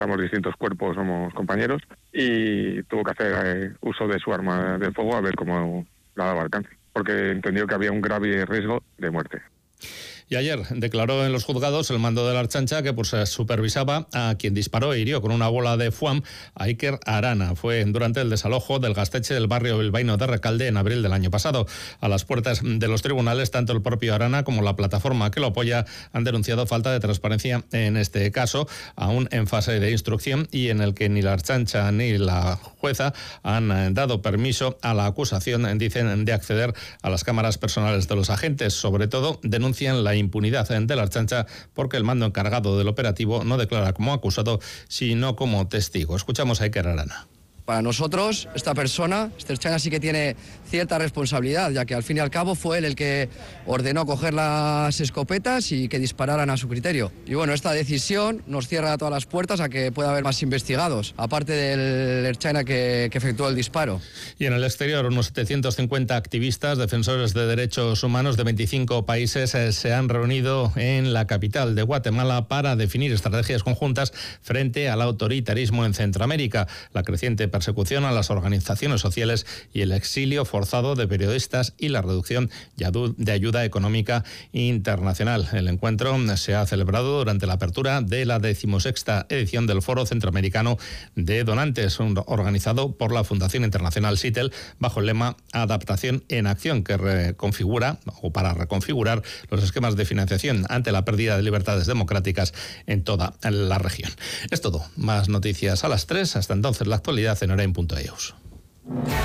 Estamos distintos cuerpos, somos compañeros, y tuvo que hacer uso de su arma de fuego a ver cómo la daba alcance, porque entendió que había un grave riesgo de muerte. Y ayer declaró en los juzgados el mando de la Ertzaintza que pues supervisaba a quien disparó e hirió con una bola de foam a Iker Arana. Fue durante el desalojo del Gaztetxe del barrio bilbaíno de Recalde en abril del año pasado. A las puertas de los tribunales, tanto el propio Arana como la plataforma que lo apoya han denunciado falta de transparencia en este caso, aún en fase de instrucción y en el que ni la Ertzaintza ni la jueza han dado permiso a la acusación, dicen, de acceder a las cámaras personales de los agentes. Sobre todo, denuncian la impunidad de la Ertzaintza porque el mando encargado del operativo no declara como acusado, sino como testigo. Escuchamos a Iker Arana. Para nosotros, esta persona, este ertzaina, sí que tiene cierta responsabilidad, ya que al fin y al cabo fue él el que ordenó coger las escopetas y que dispararan a su criterio. Y bueno, esta decisión nos cierra todas las puertas a que pueda haber más investigados, aparte del ertzaina que efectuó el disparo. Y en el exterior, unos 750 activistas, defensores de derechos humanos de 25 países se han reunido en la capital de Guatemala para definir estrategias conjuntas frente al autoritarismo en Centroamérica, la creciente persecución a las organizaciones sociales y el exilio forzado de periodistas y la reducción de ayuda económica internacional. El encuentro se ha celebrado durante la apertura de la 16ª edición del Foro Centroamericano de Donantes, organizado por la Fundación Internacional SITEL bajo el lema Adaptación en Acción, que reconfigura o para reconfigurar los esquemas de financiación ante la pérdida de libertades democráticas en toda la región. Es todo. Más noticias a las 3. Hasta entonces, la actualidad en Orain.eus.